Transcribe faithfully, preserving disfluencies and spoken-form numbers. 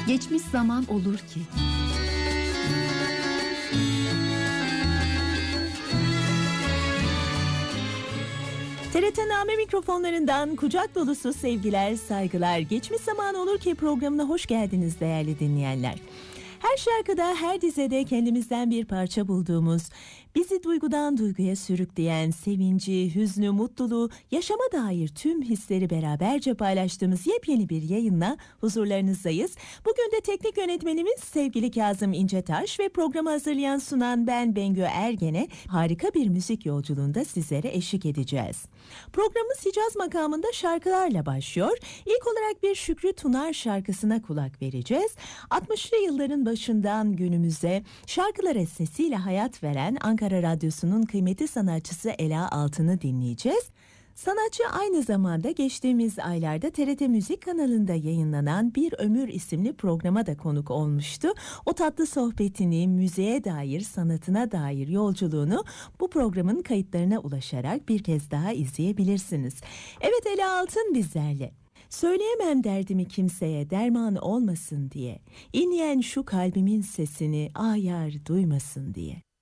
Geçmiş zaman olur ki. T R T Name mikrofonlarından kucak dolusu sevgiler, saygılar. Geçmiş zaman olur ki programına hoş geldiniz değerli dinleyenler. Her şarkıda, her dizede kendimizden bir parça bulduğumuz, bizi duygudan duyguya sürükleyen sevinci, hüznü, mutluluğu, yaşama dair tüm hisleri beraberce paylaştığımız yepyeni bir yayınla huzurlarınızdayız. Bugün de teknik yönetmenimiz sevgili Kazım İncetaş ve programı hazırlayan sunan ben Bengü Ergen'e harika bir müzik yolculuğunda sizlere eşlik edeceğiz. Programımız Hicaz makamında şarkılarla başlıyor. İlk olarak bir Şükrü Tunar şarkısına kulak vereceğiz. altmışlı yılların başından günümüze şarkılara sesiyle hayat veren Ankara Radyosu'nun kıymetli sanatçısı Ela Altın'ı dinleyeceğiz. Sanatçı aynı zamanda geçtiğimiz aylarda T R T Müzik kanalında yayınlanan Bir Ömür isimli programa da konuk olmuştu. O tatlı sohbetini, müziğe dair, sanatına dair yolculuğunu bu programın kayıtlarına ulaşarak bir kez daha izleyebilirsiniz. Evet, Ela Altın bizlerle. Söyleyemem derdimi kimseye derman olmasın diye, İnleyen şu kalbimin sesini ah yar duymasın diye.